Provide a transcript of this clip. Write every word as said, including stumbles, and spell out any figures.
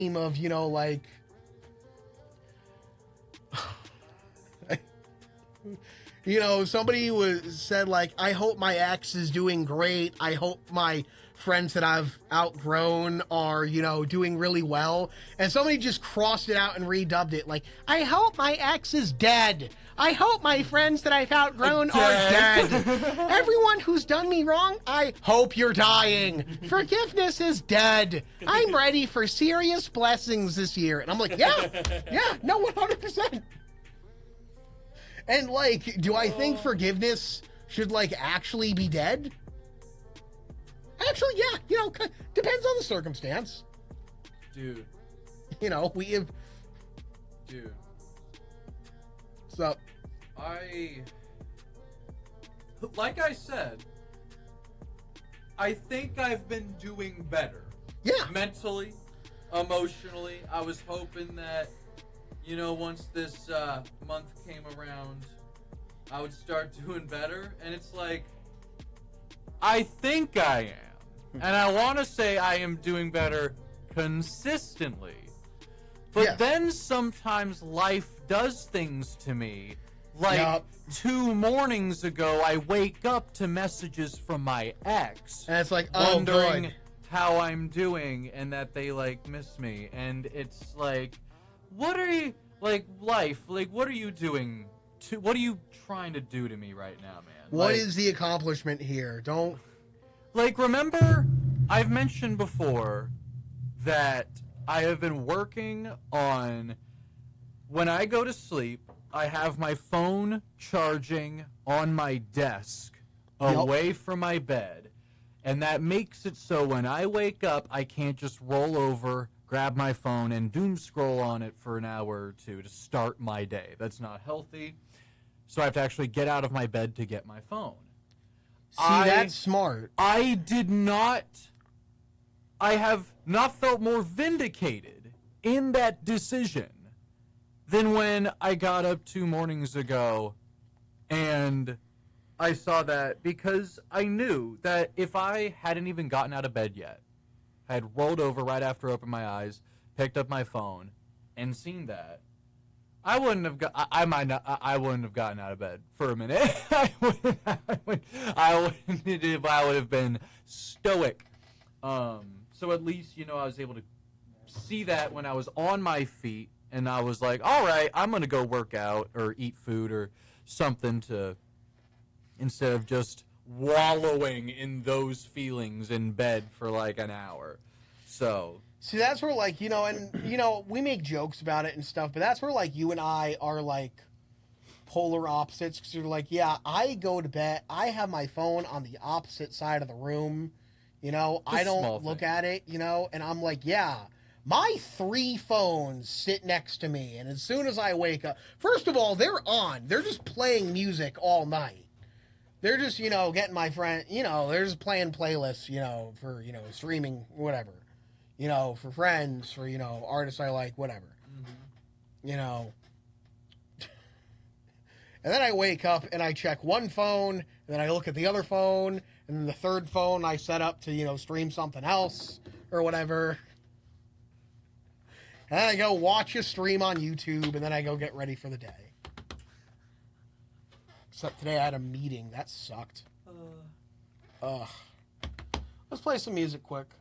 of, you know, like, you know, somebody was said, like, I hope my ex is doing great. I hope my friends that I've outgrown are, you know, doing really well. And somebody just crossed it out and redubbed it. Like, I hope my ex is dead. I hope my friends that I've outgrown are dead. Everyone who's done me wrong, I hope you're dying. Forgiveness is dead. I'm ready for serious blessings this year. And I'm like, yeah, yeah, no, one hundred percent. And, like, do I think forgiveness should, like, actually be dead? Actually, yeah, you know, depends on the circumstance. Dude. You know, we have... Dude. So... I... Like I said, I think I've been doing better. Yeah. Mentally, emotionally. I was hoping that, you know, once this uh, month came around, I would start doing better. And it's like, I think I am. And I want to say I am doing better consistently. But Yes. then sometimes life does things to me. Like, Yep. two mornings ago, I wake up to messages from my ex. And it's like, oh, wondering good. how I'm doing and that they, like, miss me. And it's like, what are you, like, life, like, what are you doing to, what are you trying to do to me right now, man? What like, is the accomplishment here? Don't... Like, remember, I've mentioned before that I have been working on, when I go to sleep, I have my phone charging on my desk Yep. away from my bed. And that makes it so when I wake up, I can't just roll over, grab my phone, and doom scroll on it for an hour or two to start my day. That's not healthy. So I have to actually get out of my bed to get my phone. See, I- that's smart. I did not... I have not felt more vindicated in that decision than when I got up two mornings ago and I saw that, because I knew that if I hadn't even gotten out of bed yet, I had rolled over right after I opened my eyes, picked up my phone, and seen that, I wouldn't have got. I, I might not. I, I wouldn't have gotten out of bed for a minute. I would. I would. I would. I would have been stoic. Um. So at least, you know, I was able to see that when I was on my feet, and I was like, all right, I'm gonna go work out or eat food or something to, instead of just wallowing in those feelings in bed for like an hour. So. See, that's where, like, you know, and, you know, we make jokes about it and stuff, but that's where, like, you and I are, like, polar opposites, because you're like, yeah, I go to bed, I have my phone on the opposite side of the room, you know, The I small don't look thing. at it, you know, and I'm like, yeah, my three phones sit next to me, and as soon as I wake up, first of all, they're on, they're just playing music all night. They're just, you know, getting my friend, you know, they're just playing playlists, you know, for, you know, streaming, whatever. You know, for friends, for, you know, artists I like, whatever. Mm-hmm. You know. And then I wake up and I check one phone, and then I look at the other phone, and then the third phone I set up to, you know, stream something else or whatever. And then I go watch a stream on YouTube, and then I go get ready for the day. Except today I had a meeting. That sucked. Uh. Ugh. Let's play some music quick.